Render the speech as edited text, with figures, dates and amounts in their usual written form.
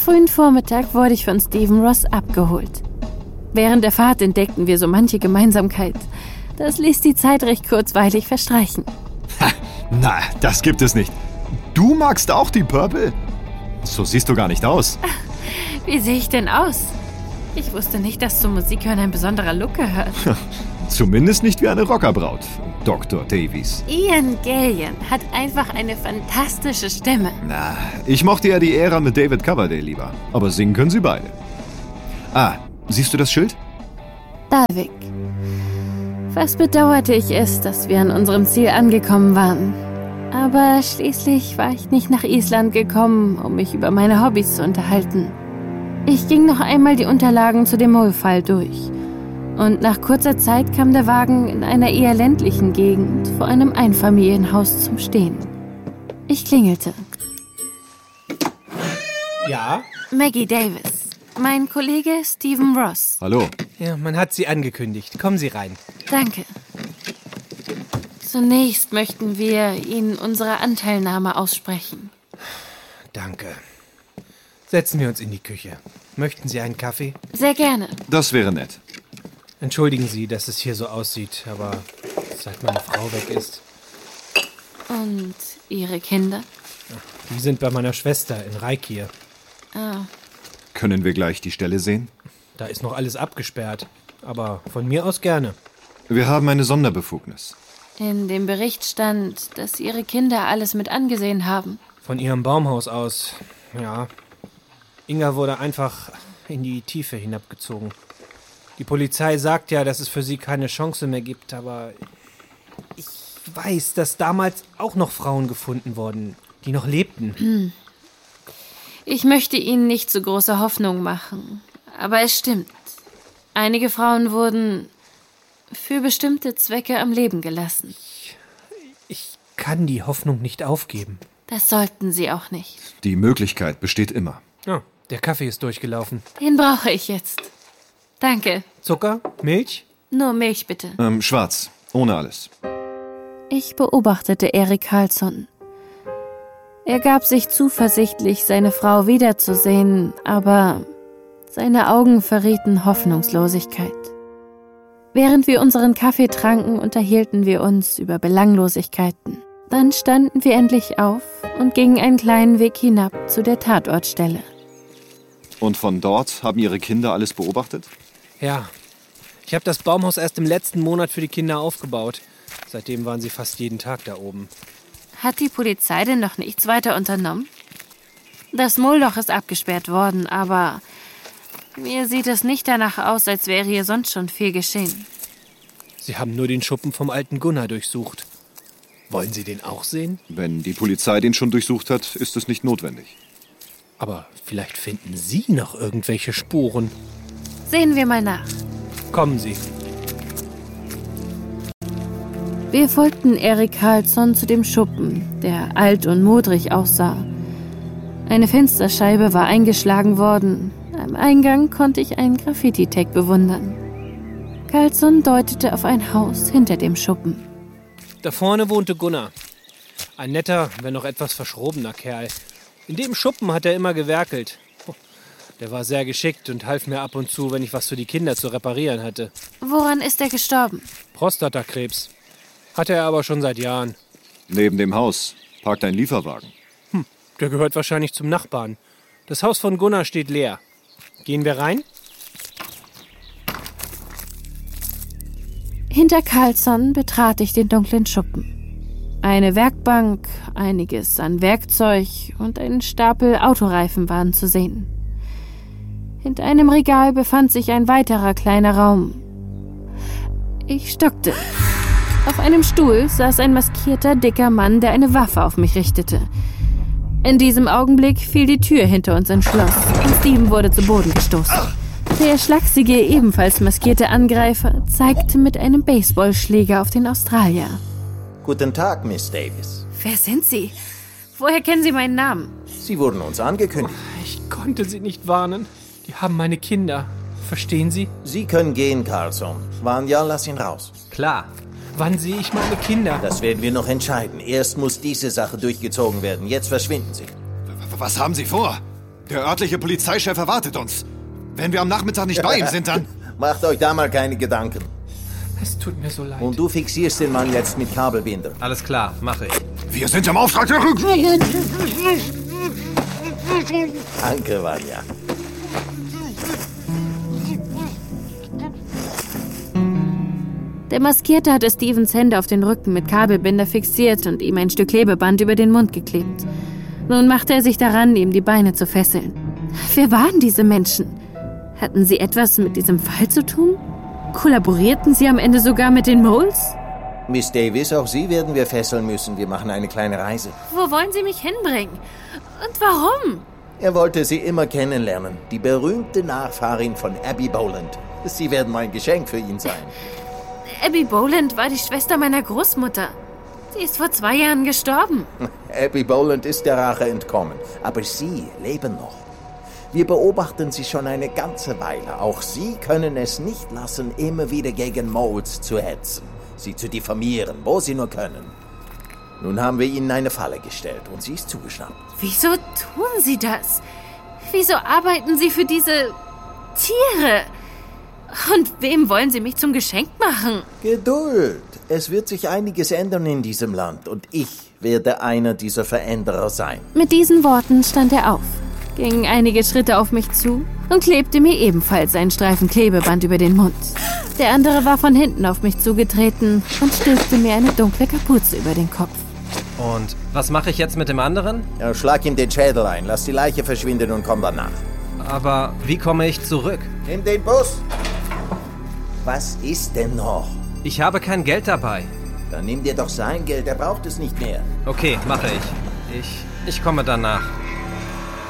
frühen Vormittag wurde ich von Stephen Ross abgeholt. Während der Fahrt entdeckten wir so manche Gemeinsamkeit. Das ließ die Zeit recht kurzweilig verstreichen. Na, das gibt es nicht. Du magst auch die Purple? So siehst du gar nicht aus. Wie sehe ich denn aus? Ich wusste nicht, dass zum Musikhören ein besonderer Look gehört. Zumindest nicht wie eine Rockerbraut, Dr. Davies. Ian Gallion hat einfach eine fantastische Stimme. Na, ich mochte ja die Ära mit David Coverdale lieber. Aber singen können sie beide. Ah, siehst du das Schild? Dalvik. Fast bedauerte ich es, dass wir an unserem Ziel angekommen waren. Aber schließlich war ich nicht nach Island gekommen, um mich über meine Hobbys zu unterhalten. Ich ging noch einmal die Unterlagen zu dem Mole-Fall durch. Und nach kurzer Zeit kam der Wagen in einer eher ländlichen Gegend vor einem Einfamilienhaus zum Stehen. Ich klingelte. Ja? Maggie Davis. Mein Kollege Stephen Ross. Hallo. Ja, man hat Sie angekündigt. Kommen Sie rein. Danke. Zunächst möchten wir Ihnen unsere Anteilnahme aussprechen. Danke. Setzen wir uns in die Küche. Möchten Sie einen Kaffee? Sehr gerne. Das wäre nett. Entschuldigen Sie, dass es hier so aussieht, aber seit meine Frau weg ist. Und Ihre Kinder? Die sind bei meiner Schwester in Reykjavik. Ah. Können wir gleich die Stelle sehen? Da ist noch alles abgesperrt, aber von mir aus gerne. Wir haben eine Sonderbefugnis. In dem Bericht stand, dass Ihre Kinder alles mit angesehen haben. Von ihrem Baumhaus aus, ja. Inga wurde einfach in die Tiefe hinabgezogen. Die Polizei sagt ja, dass es für sie keine Chance mehr gibt, aber ich weiß, dass damals auch noch Frauen gefunden wurden, die noch lebten. Ich möchte Ihnen nicht so große Hoffnung machen, aber es stimmt. Einige Frauen wurden für bestimmte Zwecke am Leben gelassen. Ich kann die Hoffnung nicht aufgeben. Das sollten Sie auch nicht. Die Möglichkeit besteht immer. Oh, der Kaffee ist durchgelaufen. Den brauche ich jetzt. Danke. Zucker? Milch? Nur Milch, bitte. Schwarz. Ohne alles. Ich beobachtete Erik Karlsson. Er gab sich zuversichtlich, seine Frau wiederzusehen, aber seine Augen verrieten Hoffnungslosigkeit. Während wir unseren Kaffee tranken, unterhielten wir uns über Belanglosigkeiten. Dann standen wir endlich auf und gingen einen kleinen Weg hinab zu der Tatortstelle. Und von dort haben Ihre Kinder alles beobachtet? Ja. Ich habe das Baumhaus erst im letzten Monat für die Kinder aufgebaut. Seitdem waren sie fast jeden Tag da oben. Hat die Polizei denn noch nichts weiter unternommen? Das Mohlloch ist abgesperrt worden, aber mir sieht es nicht danach aus, als wäre hier sonst schon viel geschehen. Sie haben nur den Schuppen vom alten Gunnar durchsucht. Wollen Sie den auch sehen? Wenn die Polizei den schon durchsucht hat, ist es nicht notwendig. Aber vielleicht finden Sie noch irgendwelche Spuren. Sehen wir mal nach. Kommen Sie. Wir folgten Erik Karlsson zu dem Schuppen, der alt und modrig aussah. Eine Fensterscheibe war eingeschlagen worden. Am Eingang konnte ich einen Graffiti-Tag bewundern. Karlsson deutete auf ein Haus hinter dem Schuppen. Da vorne wohnte Gunnar. Ein netter, wenn noch etwas verschrobener Kerl. In dem Schuppen hat er immer gewerkelt. Der war sehr geschickt und half mir ab und zu, wenn ich was für die Kinder zu reparieren hatte. Woran ist er gestorben? Prostatakrebs. Hatte er aber schon seit Jahren. Neben dem Haus parkt ein Lieferwagen. Der gehört wahrscheinlich zum Nachbarn. Das Haus von Gunnar steht leer. Gehen wir rein? Hinter Karlsson betrat ich den dunklen Schuppen. Eine Werkbank, einiges an Werkzeug und ein Stapel Autoreifen waren zu sehen. Hinter einem Regal befand sich ein weiterer kleiner Raum. Ich stockte. Auf einem Stuhl saß ein maskierter, dicker Mann, der eine Waffe auf mich richtete. In diesem Augenblick fiel die Tür hinter uns ins Schloss und Steven wurde zu Boden gestoßen. Der schlachsige, ebenfalls maskierte Angreifer zeigte mit einem Baseballschläger auf den Australier. Guten Tag, Miss Davis. Wer sind Sie? Woher kennen Sie meinen Namen? Sie wurden uns angekündigt. Ich konnte Sie nicht warnen. Die haben meine Kinder. Verstehen Sie? Sie können gehen, Carlson. Vanya, lass ihn raus. Klar. Wann sehe ich meine Kinder? Das werden wir noch entscheiden. Erst muss diese Sache durchgezogen werden. Jetzt verschwinden Sie. Was haben Sie vor? Der örtliche Polizeichef erwartet uns. Wenn wir am Nachmittag nicht bei ihm sind, dann... Macht euch da mal keine Gedanken. Es tut mir so leid. Und du fixierst den Mann jetzt mit Kabelbinder. Alles klar, mache ich. Wir sind im Auftrag der Regierung. Danke, Vanya. Der Maskierte hatte Stevens Hände auf den Rücken mit Kabelbinder fixiert und ihm ein Stück Klebeband über den Mund geklebt. Nun machte er sich daran, ihm die Beine zu fesseln. Wer waren diese Menschen? Hatten sie etwas mit diesem Fall zu tun? Kollaborierten sie am Ende sogar mit den Moles? Miss Davis, auch Sie werden wir fesseln müssen. Wir machen eine kleine Reise. Wo wollen Sie mich hinbringen? Und warum? Er wollte Sie immer kennenlernen. Die berühmte Nachfahrin von Abby Boland. Sie werden mein Geschenk für ihn sein. Abby Boland war die Schwester meiner Großmutter. Sie ist vor 2 Jahren gestorben. Abby Boland ist der Rache entkommen. Aber Sie leben noch. Wir beobachten Sie schon eine ganze Weile. Auch Sie können es nicht lassen, immer wieder gegen Moles zu hetzen. Sie zu diffamieren, wo Sie nur können. Nun haben wir Ihnen eine Falle gestellt und sie ist zugeschnappt. Wieso tun Sie das? Wieso arbeiten Sie für diese Tiere? Und wem wollen Sie mich zum Geschenk machen? Geduld. Es wird sich einiges ändern in diesem Land und ich werde einer dieser Veränderer sein. Mit diesen Worten stand er auf, ging einige Schritte auf mich zu und klebte mir ebenfalls einen Streifen Klebeband über den Mund. Der andere war von hinten auf mich zugetreten und stülpte mir eine dunkle Kapuze über den Kopf. Und was mache ich jetzt mit dem anderen? Ja, schlag ihm den Schädel ein, lass die Leiche verschwinden und komm danach. Aber wie komme ich zurück? Nimm den Bus. Was ist denn noch? Ich habe kein Geld dabei. Dann nimm dir doch sein Geld, er braucht es nicht mehr. Okay, mache ich. Ich komme danach.